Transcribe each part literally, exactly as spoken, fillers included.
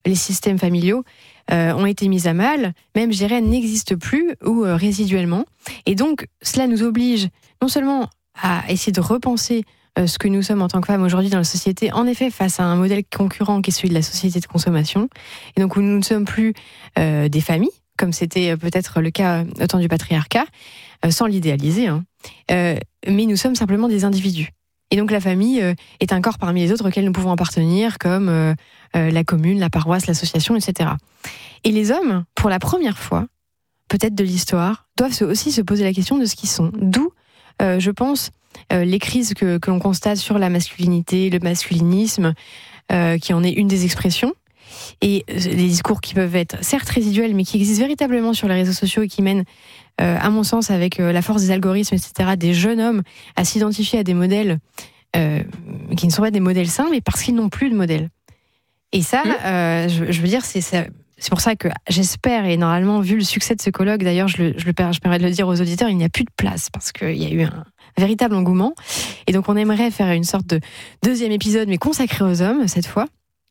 les systèmes familiaux euh, ont été mis à mal, même, je dirais, n'existent plus ou euh, résiduellement. Et donc, cela nous oblige non seulement à essayer de repenser euh, ce que nous sommes en tant que femmes aujourd'hui dans la société, en effet, face à un modèle concurrent qui est celui de la société de consommation, et donc où nous ne sommes plus euh, des familles, comme c'était peut-être le cas au temps du patriarcat, euh, sans l'idéaliser, hein, euh, mais nous sommes simplement des individus. Et donc la famille euh, est un corps parmi les autres auxquels nous pouvons appartenir, comme euh, euh, la commune, la paroisse, l'association, et cetera. Et les hommes, pour la première fois, peut-être de l'histoire, doivent aussi se poser la question de ce qu'ils sont. D'où, euh, je pense, euh, les crises que, que l'on constate sur la masculinité, le masculinisme, euh, qui en est une des expressions. Et les discours qui peuvent être certes résiduels, mais qui existent véritablement sur les réseaux sociaux et qui mènent, euh, à mon sens, avec euh, la force des algorithmes, et cetera, des jeunes hommes à s'identifier à des modèles euh, qui ne sont pas des modèles sains, mais parce qu'ils n'ont plus de modèle. Et ça, mmh. euh, je, je veux dire, c'est, c'est, c'est pour ça que j'espère, et normalement, vu le succès de ce colloque, d'ailleurs, je, le, je, le, je permets de le dire aux auditeurs, il n'y a plus de place, parce qu'il y a eu un véritable engouement. Et donc, on aimerait faire une sorte de deuxième épisode, mais consacré aux hommes, cette fois.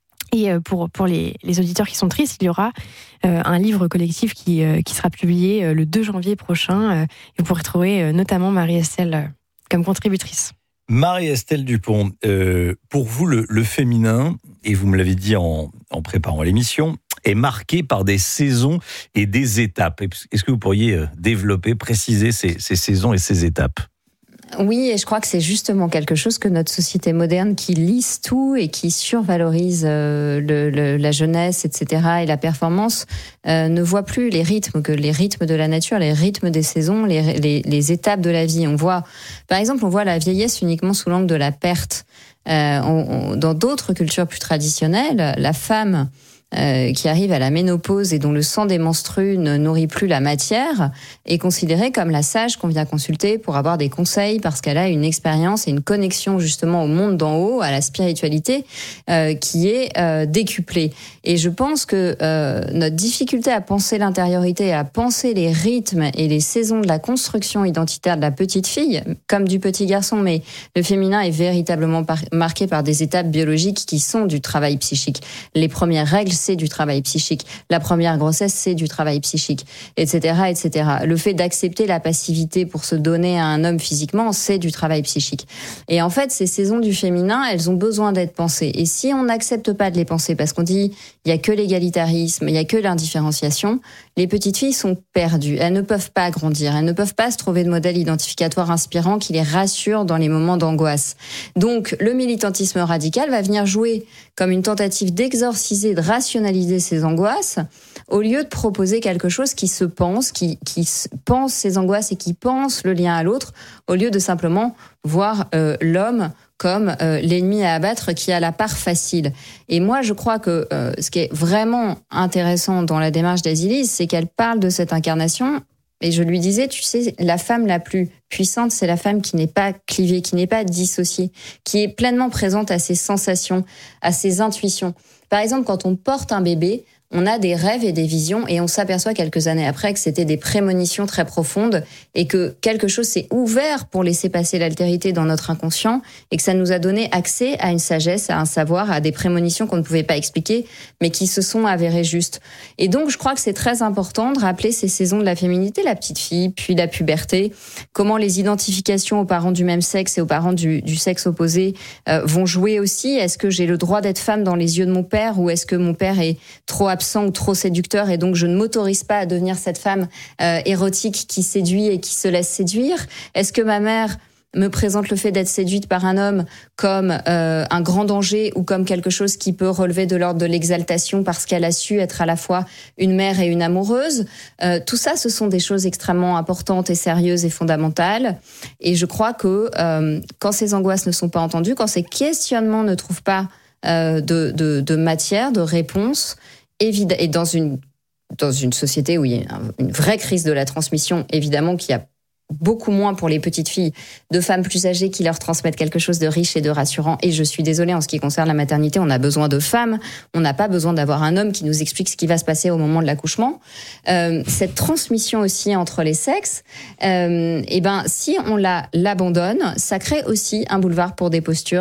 Et pour, pour les, les auditeurs qui sont tristes, il y aura euh, un livre collectif qui, euh, qui sera publié euh, le deux janvier prochain. Euh, et vous pourrez trouver euh, notamment Marie-Estelle euh, comme contributrice. Marie-Estelle Dupont, euh, pour vous, le, le féminin, et vous me l'avez dit en, en préparant l'émission, est marqué par des saisons et des étapes. Est-ce que vous pourriez développer, préciser ces, ces saisons et ces étapes ? Oui, et je crois que c'est justement quelque chose que notre société moderne qui lisse tout et qui survalorise euh, le, le, la jeunesse, et cetera, et la performance, euh, ne voit plus les rythmes, que les rythmes de la nature, les rythmes des saisons, les, les, les étapes de la vie. On voit, par exemple, on voit la vieillesse uniquement sous l'angle de la perte. Euh, on, on, dans d'autres cultures plus traditionnelles, la femme Euh, qui arrive à la ménopause et dont le sang des menstrues ne nourrit plus la matière, est considérée comme la sage qu'on vient consulter pour avoir des conseils parce qu'elle a une expérience et une connexion justement au monde d'en haut, à la spiritualité, euh, qui est euh, décuplée. Et je pense que euh, notre difficulté à penser l'intériorité, à penser les rythmes et les saisons de la construction identitaire de la petite fille, comme du petit garçon, mais le féminin est véritablement par- marqué par des étapes biologiques qui sont du travail psychique. Les premières règles, c'est du travail psychique. La première grossesse, c'est du travail psychique, et cetera, et cetera. Le fait d'accepter la passivité pour se donner à un homme physiquement, c'est du travail psychique. Et en fait, ces saisons du féminin, elles ont besoin d'être pensées. Et si on n'accepte pas de les penser, parce qu'on dit il y a que l'égalitarisme, il y a que l'indifférenciation, les petites filles sont perdues. Elles ne peuvent pas grandir. Elles ne peuvent pas se trouver de modèle identificatoire inspirant qui les rassure dans les moments d'angoisse. Donc, le militantisme radical va venir jouer comme une tentative d'exorciser, de rationaliser ces angoisses, au lieu de proposer quelque chose qui se pense, qui, qui pense ces angoisses et qui pense le lien à l'autre, au lieu de simplement voir euh, l'homme comme euh, l'ennemi à abattre qui a la part facile. Et moi, je crois que euh, ce qui est vraiment intéressant dans la démarche d'Azilise, c'est qu'elle parle de cette incarnation. Et je lui disais, tu sais, la femme la plus puissante, c'est la femme qui n'est pas clivée, qui n'est pas dissociée, qui est pleinement présente à ses sensations, à ses intuitions. Par exemple, quand on porte un bébé, on a des rêves et des visions et on s'aperçoit quelques années après que c'était des prémonitions très profondes et que quelque chose s'est ouvert pour laisser passer l'altérité dans notre inconscient et que ça nous a donné accès à une sagesse, à un savoir, à des prémonitions qu'on ne pouvait pas expliquer mais qui se sont avérées justes. Et donc je crois que c'est très important de rappeler ces saisons de la féminité, la petite fille, puis la puberté, comment les identifications aux parents du même sexe et aux parents du, du sexe opposé euh, vont jouer aussi. Est-ce que j'ai le droit d'être femme dans les yeux de mon père ou est-ce que mon père est trop absent ou trop séducteur et donc je ne m'autorise pas à devenir cette femme euh, érotique qui séduit et qui se laisse séduire? Est-ce que ma mère me présente le fait d'être séduite par un homme comme euh, un grand danger ou comme quelque chose qui peut relever de l'ordre de l'exaltation parce qu'elle a su être à la fois une mère et une amoureuse? euh, Tout ça, ce sont des choses extrêmement importantes et sérieuses et fondamentales. Et je crois que euh, quand ces angoisses ne sont pas entendues, quand ces questionnements ne trouvent pas euh, de, de, de matière, de réponse, évidemment, et dans une, dans une société où il y a une vraie crise de la transmission, évidemment qu'il y a beaucoup moins pour les petites filles de femmes plus âgées qui leur transmettent quelque chose de riche et de rassurant. Et je suis désolée, en ce qui concerne la maternité, on a besoin de femmes, on n'a pas besoin d'avoir un homme qui nous explique ce qui va se passer au moment de l'accouchement. Euh, cette transmission aussi entre les sexes, euh, et ben, si on la, l'abandonne, ça crée aussi un boulevard pour des postures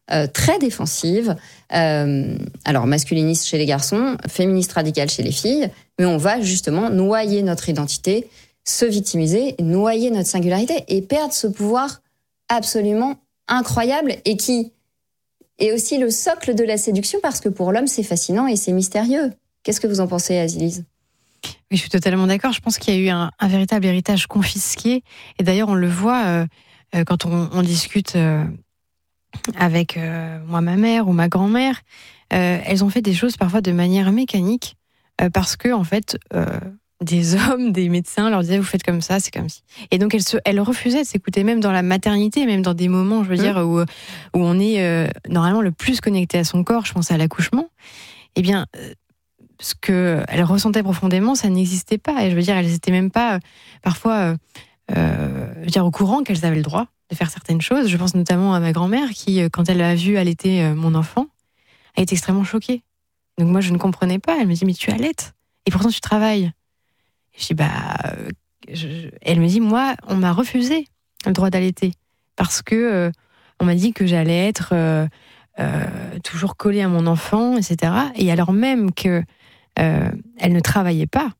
euh, très défensive, euh, alors masculiniste chez les garçons, féministe radicale chez les filles, mais on va justement noyer notre identité, se victimiser, noyer notre singularité et perdre ce pouvoir absolument incroyable et qui est aussi le socle de la séduction parce que pour l'homme, c'est fascinant et c'est mystérieux. Qu'est-ce que vous en pensez, Azilise ? Oui, je suis totalement d'accord. Je pense qu'il y a eu un, un véritable héritage confisqué. Et d'ailleurs, on le voit euh, euh, quand on, on discute euh, avec euh, moi, ma mère ou ma grand-mère. Euh, elles ont fait des choses parfois de manière mécanique euh, parce que, en fait, euh, des hommes, des médecins leur disaient vous faites comme ça, c'est comme si. Et donc elles, se, elles refusaient de s'écouter, même dans la maternité, même dans des moments, je veux mmh. dire, où, où on est euh, normalement le plus connecté à son corps. Je pense à l'accouchement. Eh bien. Euh, ce qu'elles ressentaient profondément, ça n'existait pas. Et je veux dire, elles n'étaient même pas, euh, parfois, euh, euh, je veux dire, au courant qu'elles avaient le droit de faire certaines choses. Je pense notamment à ma grand-mère qui, quand elle a vu allaiter euh, mon enfant, a été extrêmement choquée. Donc moi, je ne comprenais pas. Elle me dit, mais tu allaites et pourtant tu travailles. Et je dis, bah... Euh, je... Elle me dit, moi, on m'a refusé le droit d'allaiter parce que euh, on m'a dit que j'allais être euh, euh, toujours collée à mon enfant, et cetera. Et alors même que Euh, elle ne travaillait pas.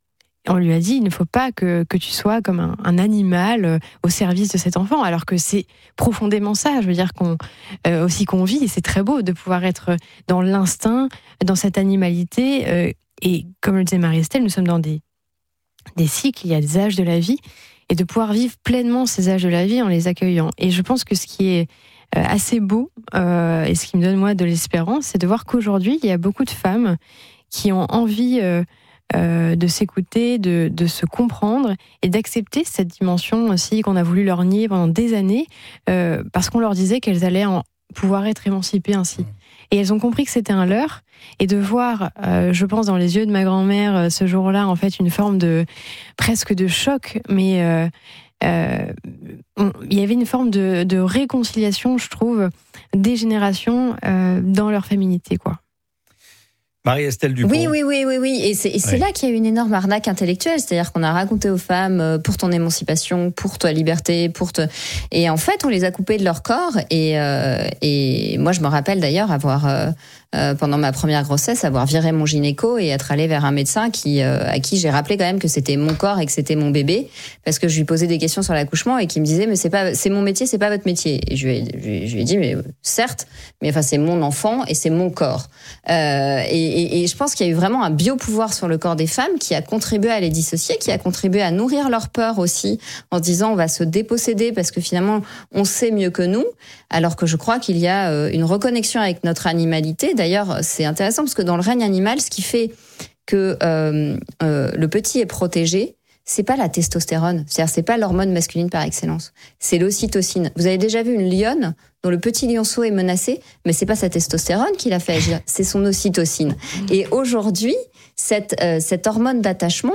On lui a dit, il ne faut pas que, que tu sois comme un, un animal euh, au service de cet enfant, alors que c'est profondément ça, je veux dire, qu'on, euh, aussi qu'on vit, et c'est très beau de pouvoir être dans l'instinct, dans cette animalité, euh, et comme le disait Marie-Estelle, nous sommes dans des, des cycles, il y a des âges de la vie, et de pouvoir vivre pleinement ces âges de la vie en les accueillant. Et je pense que ce qui est euh, assez beau, euh, et ce qui me donne moi de l'espérance, c'est de voir qu'aujourd'hui, il y a beaucoup de femmes qui ont envie euh, euh, de s'écouter, de, de se comprendre et d'accepter cette dimension aussi qu'on a voulu leur nier pendant des années euh, parce qu'on leur disait qu'elles allaient en pouvoir être émancipées ainsi. Et elles ont compris que c'était un leurre et de voir, euh, je pense, dans les yeux de ma grand-mère euh, ce jour-là, en fait, une forme de presque de choc, mais euh, euh, on, il y avait une forme de, de réconciliation, je trouve, des générations euh, dans leur féminité, quoi. Marie-Estelle Dupont. Oui, oui, oui, oui, oui. Et c'est, et c'est ouais. là qu'il y a une énorme arnaque intellectuelle. C'est-à-dire qu'on a raconté aux femmes pour ton émancipation, pour ta liberté, pour te... Et en fait, on les a coupées de leur corps. Et, euh, et moi, je me rappelle d'ailleurs avoir, euh, euh, pendant ma première grossesse, avoir viré mon gynéco et être allée vers un médecin qui, euh, à qui j'ai rappelé quand même que c'était mon corps et que c'était mon bébé. Parce que je lui posais des questions sur l'accouchement et qui me disait, mais c'est pas, c'est mon métier, c'est pas votre métier. Et je lui ai, je lui ai, je lui ai dit, mais certes, mais enfin, c'est mon enfant et c'est mon corps. Euh, et Et, et je pense qu'il y a eu vraiment un biopouvoir sur le corps des femmes qui a contribué à les dissocier, qui a contribué à nourrir leur peur aussi, en se disant on va se déposséder parce que finalement on sait mieux que nous, alors que je crois qu'il y a une reconnexion avec notre animalité. D'ailleurs, c'est intéressant parce que dans le règne animal, ce qui fait que euh, euh, le petit est protégé, c'est pas la testostérone, c'est-à-dire c'est pas l'hormone masculine par excellence, c'est l'ocytocine. Vous avez déjà vu une lionne dont le petit lionceau est menacé, mais c'est pas sa testostérone qui l'a fait agir, c'est son ocytocine. Et aujourd'hui, cette euh, cette hormone d'attachement,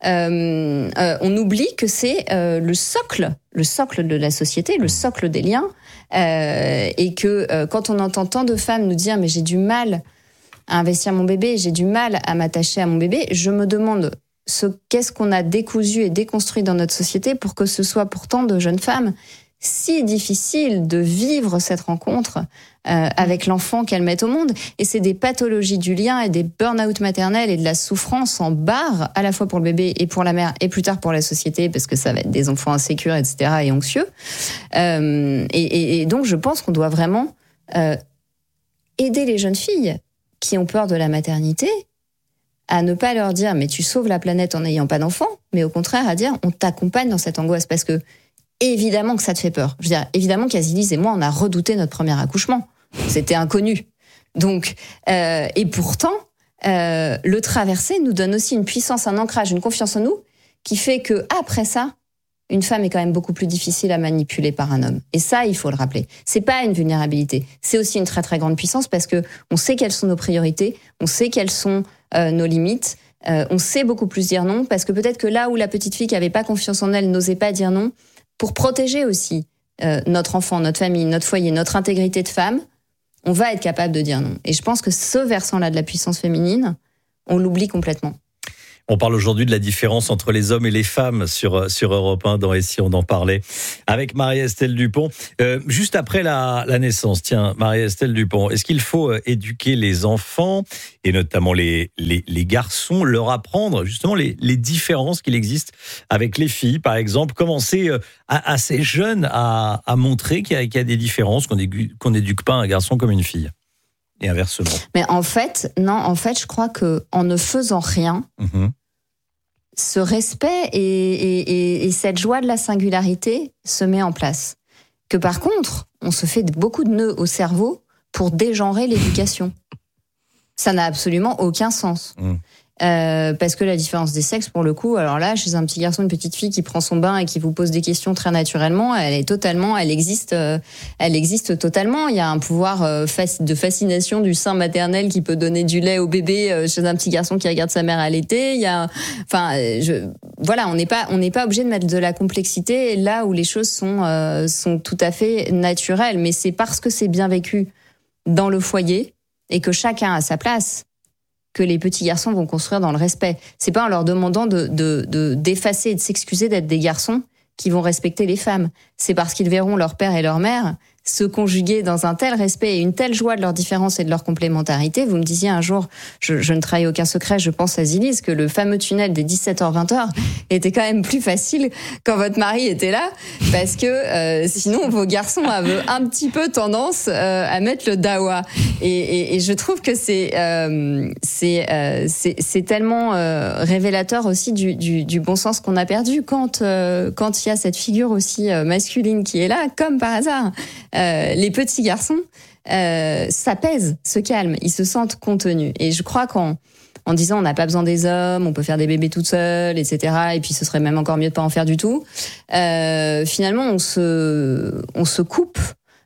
euh, euh, on oublie que c'est euh, le socle, le socle de la société, le socle des liens, euh, et que euh, quand on entend tant de femmes nous dire mais j'ai du mal à investir mon bébé, j'ai du mal à m'attacher à mon bébé, je me demande ce qu'est-ce qu'on a décousu et déconstruit dans notre société pour que ce soit pour tant de jeunes femmes si difficile de vivre cette rencontre euh, avec l'enfant qu'elles mettent au monde. Et c'est des pathologies du lien et des burn-out maternels et de la souffrance en barre, à la fois pour le bébé et pour la mère, et plus tard pour la société, parce que ça va être des enfants insécures, et cetera, et anxieux. Euh, et, et, et donc, je pense qu'on doit vraiment euh, aider les jeunes filles qui ont peur de la maternité à ne pas leur dire « mais tu sauves la planète en n'ayant pas d'enfant », mais au contraire à dire « on t'accompagne dans cette angoisse », parce que évidemment que ça te fait peur. Je veux dire, évidemment qu'Azilise et moi, on a redouté notre premier accouchement. C'était inconnu. Donc, euh, et pourtant, euh, le traverser nous donne aussi une puissance, un ancrage, une confiance en nous, qui fait que après ça, une femme est quand même beaucoup plus difficile à manipuler par un homme. Et ça, il faut le rappeler. C'est pas une vulnérabilité. C'est aussi une très très grande puissance parce que on sait quelles sont nos priorités, on sait quelles sont euh, nos limites. Euh, on sait beaucoup plus dire non parce que peut-être que là où la petite fille qui avait pas confiance en elle n'osait pas dire non, pour protéger aussi euh, notre enfant, notre famille, notre foyer, notre intégrité de femme, on va être capable de dire non. Et je pense que ce versant-là de la puissance féminine, on l'oublie complètement. On parle aujourd'hui de la différence entre les hommes et les femmes sur, sur Europe un dans Et si on en parlait avec Marie-Estelle Dupont. Euh, juste après la, la naissance, tiens, Marie-Estelle Dupont, est-ce qu'il faut éduquer les enfants et notamment les, les, les garçons, leur apprendre justement les, les différences qu'il existe avec les filles, par exemple, commencer à, assez jeune à, à montrer qu'il y, a, qu'il y a des différences, qu'on n'éduque, qu'on n'éduque pas un garçon comme une fille et inversement. Mais en fait, non, en fait, je crois que en ne faisant rien, mmh. ce respect et, et, et, et cette joie de la singularité se met en place. Que par contre, on se fait beaucoup de nœuds au cerveau pour dégenrer l'éducation. Ça n'a absolument aucun sens. Mmh. Euh, parce que la différence des sexes, pour le coup, alors là, chez un petit garçon, une petite fille qui prend son bain et qui vous pose des questions très naturellement, elle est totalement, elle existe, euh, elle existe totalement. Il y a un pouvoir euh, de fascination du sein maternel qui peut donner du lait au bébé euh, chez un petit garçon qui regarde sa mère allaiter. Il y a, enfin, je, voilà, on n'est pas, on n'est pas obligé de mettre de la complexité là où les choses sont, euh, sont tout à fait naturelles. Mais c'est parce que c'est bien vécu dans le foyer et que chacun a sa place que les petits garçons vont construire dans le respect. C'est pas en leur demandant de, de, de, d'effacer et de s'excuser d'être des garçons qu'ils vont respecter les femmes. C'est parce qu'ils verront leur père et leur mère se conjuguer dans un tel respect et une telle joie de leur différence et de leur complémentarité. Vous me disiez un jour, je, je ne trahis aucun secret, je pense à Zilis, que le fameux tunnel des dix-sept heures vingt heures était quand même plus facile quand votre mari était là, parce que euh, sinon vos garçons avaient un petit peu tendance euh, à mettre le dawa. Et, et, et je trouve que c'est euh, c'est, euh, c'est c'est tellement euh, révélateur aussi du, du, du bon sens qu'on a perdu quand euh, quand il y a cette figure aussi euh, masculine qui est là, comme par hasard. Euh, les petits garçons euh, s'apaisent, se calment, ils se sentent contenus. Et je crois qu'en en disant on n'a pas besoin des hommes, on peut faire des bébés toute seule, et cetera. Et puis ce serait même encore mieux de pas en faire du tout. Euh, finalement, on se on se coupe.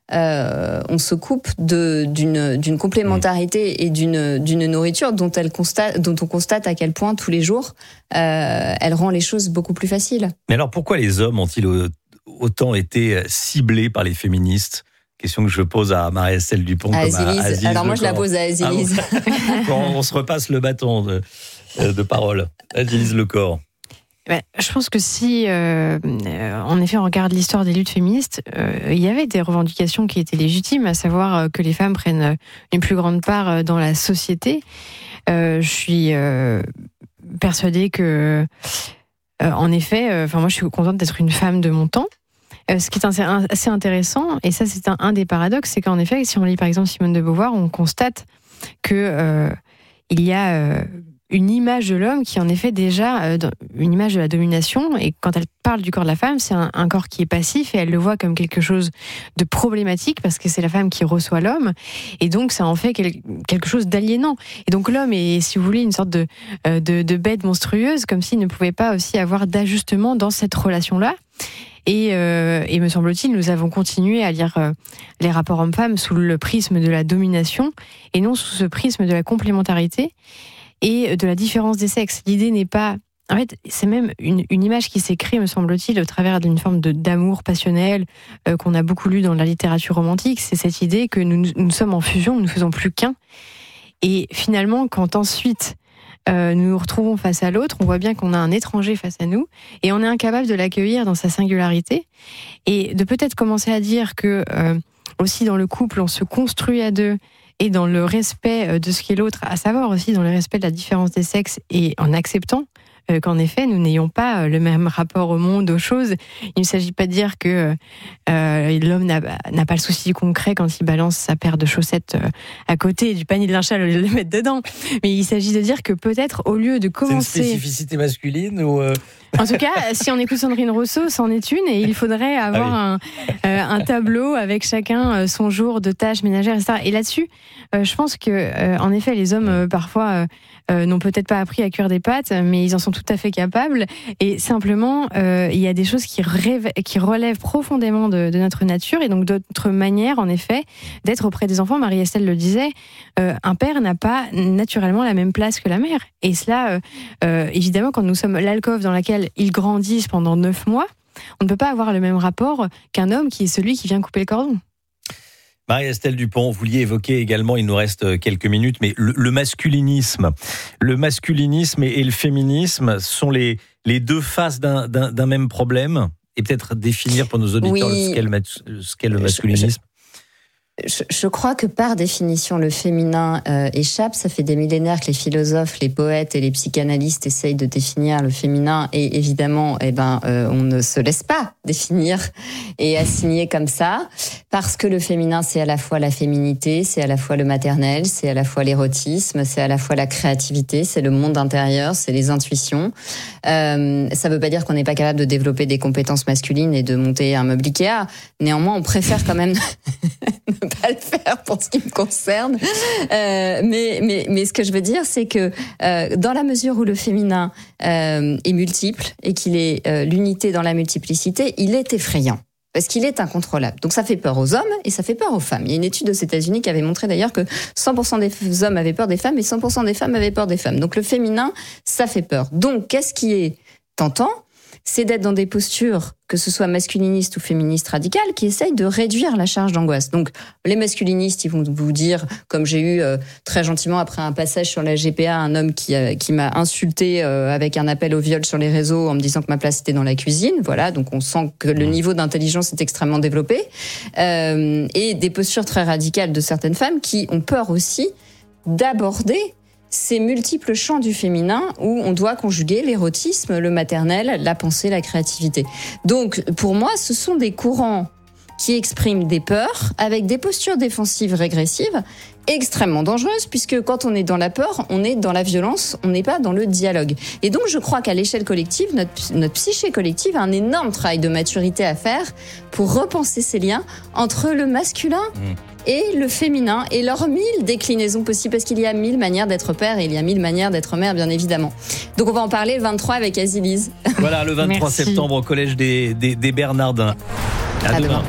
Euh, on se coupe de, d'une, d'une complémentarité et d'une, d'une nourriture dont, elle constate, dont on constate à quel point tous les jours euh, elle rend les choses beaucoup plus faciles. Mais alors pourquoi les hommes ont-ils autant été ciblés par les féministes ? Question que je pose à Marie-Estelle Dupont. À comme Azilise. À Aziz alors moi je la pose à Azilise. Ah bon. on, on se repasse le bâton de, de parole. Azilise Lecor. Ben, je pense que si, euh, en effet, on regarde l'histoire des luttes féministes, euh, il y avait des revendications qui étaient légitimes, à savoir que les femmes prennent une plus grande part dans la société. Euh, je suis euh, persuadée que, euh, en effet, enfin euh, moi je suis contente d'être une femme de mon temps. Euh, ce qui est assez intéressant, et ça c'est un, un des paradoxes, c'est qu'en effet, si on lit par exemple Simone de Beauvoir, on constate que euh, il y a euh, une image de l'homme qui est en effet déjà euh, une image de la domination, et quand elle parle du corps de la femme, c'est un, un corps qui est passif et elle le voit comme quelque chose de problématique parce que c'est la femme qui reçoit l'homme, et donc ça en fait quel, quelque chose d'aliénant. Et donc l'homme est, si vous voulez, une sorte de, euh, de, de bête monstrueuse, comme s'il ne pouvait pas aussi avoir d'ajustement dans cette relation-là. Et, euh, et me semble-t-il, nous avons continué à lire euh, les rapports hommes-femmes sous le prisme de la domination et non sous ce prisme de la complémentarité et de la différence des sexes. L'idée n'est pas... En fait, c'est même une, une image qui s'est créée, me semble-t-il, au travers d'une forme de, d'amour passionnel euh, qu'on a beaucoup lu dans la littérature romantique. C'est cette idée que nous, nous sommes en fusion, nous ne faisons plus qu'un. Et finalement, quand ensuite... Euh, nous nous retrouvons face à l'autre, on voit bien qu'on a un étranger face à nous et on est incapable de l'accueillir dans sa singularité et de peut-être commencer à dire que euh, aussi dans le couple on se construit à deux et dans le respect de ce qu'est l'autre, à savoir aussi dans le respect de la différence des sexes et en acceptant euh, qu'en effet nous n'ayons pas le même rapport au monde, aux choses. Il ne s'agit pas de dire que euh, l'homme n'a, n'a pas le souci concret quand il balance sa paire de chaussettes euh, à côté du panier de linge sale au lieu de le mettre dedans, mais il s'agit de dire que peut-être au lieu de commencer... C'est une spécificité masculine ou... Euh... En tout cas, si on écoute Sandrine Rousseau, c'en est une, et il faudrait avoir ah oui. un, euh, un tableau avec chacun son jour de tâches ménagères, et cetera. Et là-dessus, euh, je pense que, euh, en effet, les hommes euh, parfois euh, euh, n'ont peut-être pas appris à cuire des pâtes, mais ils en sont tout à fait capables. Et simplement, euh, il y a des choses qui, rêvent, qui relèvent profondément de, de notre nature, et donc d'autres manières, en effet, d'être auprès des enfants. Marie-Estelle le disait, euh, un père n'a pas naturellement la même place que la mère. Et cela, euh, euh, évidemment, quand nous sommes l'alcôve dans laquelle ils grandissent pendant neuf mois, on ne peut pas avoir le même rapport qu'un homme qui est celui qui vient couper le cordon. Marie-Estelle Dupont, vous vouliez évoquer également, il nous reste quelques minutes, mais le, le masculinisme. Le masculinisme et, et le féminisme sont les, les deux faces d'un, d'un, d'un même problème. Et peut-être définir pour nos auditeurs oui. ce, qu'est le, ce qu'est le masculinisme. Je, je crois que par définition, le féminin euh, échappe. Ça fait des millénaires que les philosophes, les poètes et les psychanalystes essayent de définir le féminin. Et évidemment, eh ben, euh, on ne se laisse pas définir et assigner comme ça. Parce que le féminin, c'est à la fois la féminité, c'est à la fois le maternel, c'est à la fois l'érotisme, c'est à la fois la créativité, c'est le monde intérieur, c'est les intuitions. Euh, ça ne veut pas dire qu'on n'est pas capable de développer des compétences masculines et de monter un meuble Ikea. Néanmoins, on préfère quand même ne pas le faire pour ce qui me concerne. Euh, mais, mais, mais ce que je veux dire, c'est que euh, dans la mesure où le féminin euh, est multiple et qu'il est euh, l'unité dans la multiplicité, il est effrayant. Parce qu'il est incontrôlable. Donc ça fait peur aux hommes et ça fait peur aux femmes. Il y a une étude aux États-Unis qui avait montré d'ailleurs que cent pour cent des hommes avaient peur des femmes et cent pour cent des femmes avaient peur des femmes. Donc le féminin, ça fait peur. Donc qu'est-ce qui est tentant ? C'est d'être dans des postures, que ce soit masculinistes ou féministes radicales, qui essayent de réduire la charge d'angoisse. Donc, les masculinistes, ils vont vous dire, comme j'ai eu euh, très gentiment après un passage sur la G P A, un homme qui, euh, qui m'a insulté euh, avec un appel au viol sur les réseaux en me disant que ma place était dans la cuisine. Voilà, donc on sent que le niveau d'intelligence est extrêmement développé. Euh, et des postures très radicales de certaines femmes qui ont peur aussi d'aborder ces multiples champs du féminin où on doit conjuguer l'érotisme, le maternel, la pensée, la créativité. Donc, pour moi, ce sont des courants qui expriment des peurs avec des postures défensives régressives extrêmement dangereuses, puisque quand on est dans la peur, on est dans la violence, on n'est pas dans le dialogue. Et donc, je crois qu'à l'échelle collective, notre, notre psyché collective a un énorme travail de maturité à faire pour repenser ces liens entre le masculin mmh. et le féminin, et leurs mille déclinaisons possibles, parce qu'il y a mille manières d'être père et il y a mille manières d'être mère, bien évidemment. Donc on va en parler le vingt-trois avec Azilise. Voilà, le vingt-trois septembre au Collège des, des, des Bernardins. À, à demain. demain.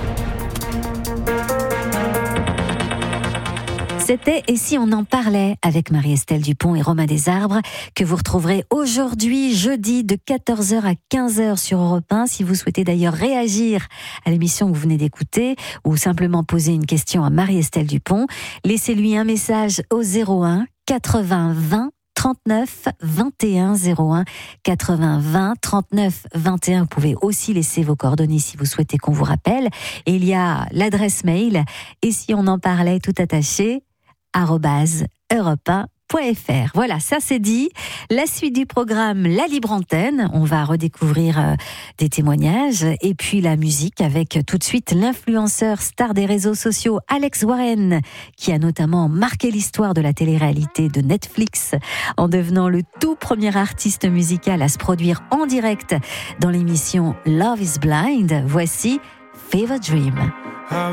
C'était « Et si on en parlait » avec Marie-Estelle Dupont et Romain Desarbres, que vous retrouverez aujourd'hui, jeudi, de quatorze heures à quinze heures sur Europe un. Si vous souhaitez d'ailleurs réagir à l'émission que vous venez d'écouter ou simplement poser une question à Marie-Estelle Dupont, laissez-lui un message au zéro un quatre-vingts vingt trente-neuf vingt et un, zéro un quatre-vingts vingt trente-neuf vingt et un. Vous pouvez aussi laisser vos coordonnées si vous souhaitez qu'on vous rappelle. Et il y a l'adresse mail « Et si on en parlait » tout attaché arobase europe un point f r. Voilà, ça c'est dit. La suite du programme, la libre antenne. On va redécouvrir euh, des témoignages et puis la musique avec tout de suite l'influenceur star des réseaux sociaux Alex Warren, qui a notamment marqué l'histoire de la télé-réalité de Netflix en devenant le tout premier artiste musical à se produire en direct dans l'émission Love is Blind. Voici Fever Dream. How